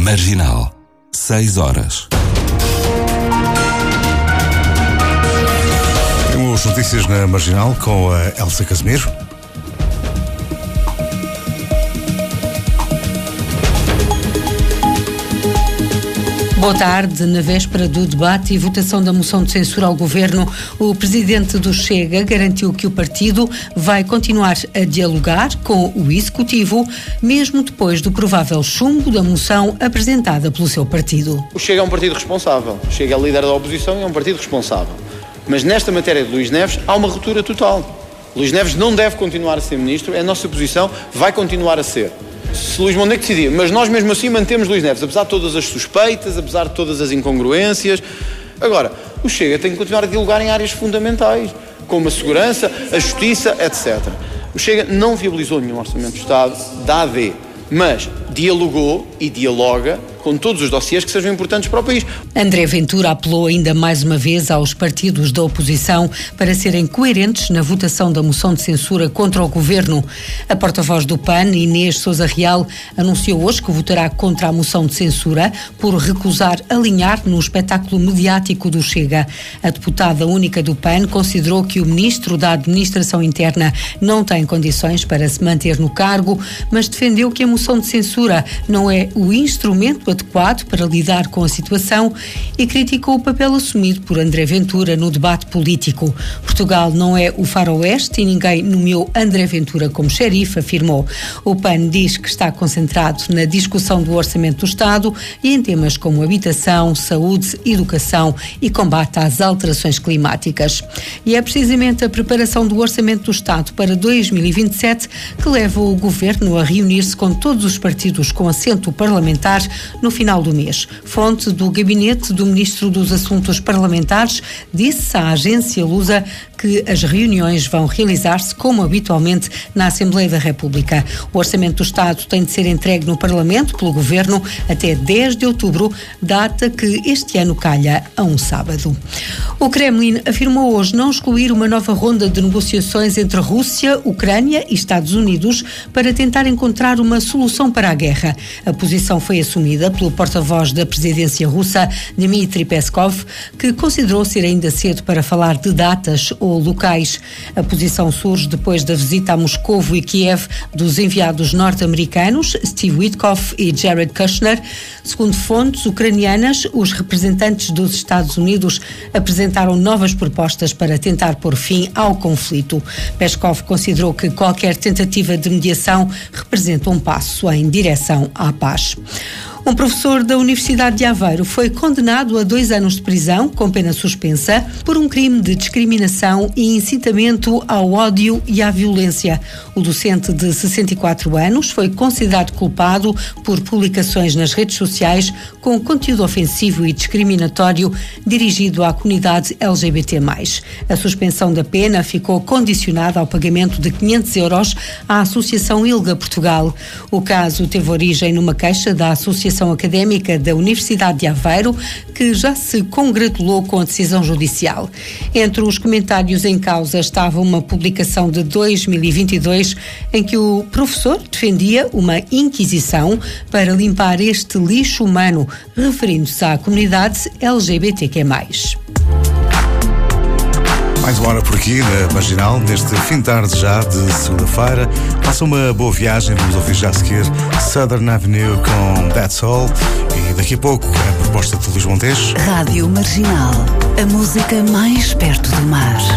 Marginal, 6 horas. Temos notícias na Marginal com a Elsa Casimiro. Boa tarde. Na véspera do debate e votação da moção de censura ao Governo, o presidente do Chega garantiu que o partido vai continuar a dialogar com o Executivo, mesmo depois do provável chumbo da moção apresentada pelo seu partido. O Chega é um partido responsável. O Chega é líder da oposição e é um partido responsável. Mas nesta matéria de Luís Neves há uma ruptura total. Luís Neves não deve continuar a ser ministro, é a nossa posição, vai continuar a ser. Se Luís Montenegro decidir, mas nós mesmo assim mantemos Luís Neves, apesar de todas as suspeitas, apesar de todas as incongruências. Agora, o Chega tem que continuar a dialogar em áreas fundamentais, como a segurança, a justiça, etc. O Chega não viabilizou nenhum orçamento do Estado da AD, mas dialogou e dialoga com todos os dossiês que sejam importantes para o país. André Ventura apelou ainda mais uma vez aos partidos da oposição para serem coerentes na votação da moção de censura contra o Governo. A porta-voz do PAN, Inês Sousa Real, anunciou hoje que votará contra a moção de censura por recusar alinhar no espetáculo mediático do Chega. A deputada única do PAN considerou que o ministro da Administração Interna não tem condições para se manter no cargo, mas defendeu que a moção de censura não é o instrumento adequado para lidar com a situação e criticou o papel assumido por André Ventura no debate político. Portugal não é o faroeste e ninguém nomeou André Ventura como xerife, afirmou. O PAN diz que está concentrado na discussão do orçamento do Estado e em temas como habitação, saúde, educação e combate às alterações climáticas. E é precisamente a preparação do orçamento do Estado para 2027 que leva o Governo a reunir-se com todos os partidos com assento parlamentar no final do mês. Fonte do gabinete do Ministro dos Assuntos Parlamentares disse à agência Lusa que as reuniões vão realizar-se como habitualmente na Assembleia da República. O Orçamento do Estado tem de ser entregue no Parlamento pelo Governo até 10 de outubro, data que este ano calha a um sábado. O Kremlin afirmou hoje não excluir uma nova ronda de negociações entre Rússia, Ucrânia e Estados Unidos para tentar encontrar uma solução para a guerra. A posição foi assumida pelo porta-voz da presidência russa, Dmitry Peskov, que considerou ser ainda cedo para falar de datas ou locais. A posição surge depois da visita a Moscovo e Kiev dos enviados norte-americanos Steve Witkoff e Jared Kushner. Segundo fontes ucranianas, os representantes dos Estados Unidos apresentaram novas propostas para tentar pôr fim ao conflito. Peskov considerou que qualquer tentativa de mediação representa um passo em direção à paz. Um professor da Universidade de Aveiro foi condenado a 2 anos de prisão, com pena suspensa, por um crime de discriminação e incitamento ao ódio e à violência. O docente de 64 anos foi considerado culpado por publicações nas redes sociais com conteúdo ofensivo e discriminatório dirigido à comunidade LGBT+. A suspensão da pena ficou condicionada ao pagamento de 500 euros à Associação ILGA Portugal. O caso teve origem numa queixa da Associação Académica da Universidade de Aveiro, que já se congratulou com a decisão judicial. Entre os comentários em causa estava uma publicação de 2022 em que o professor defendia uma inquisição para limpar este lixo humano, referindo-se à comunidade LGBTQ+. Mais uma hora por aqui na Marginal, neste fim de tarde já de segunda-feira. Faça uma boa viagem, vamos ouvir já a seguir Southern Avenue com That's All e daqui a pouco a proposta de Luís Montenegro. Rádio Marginal, a música mais perto do mar.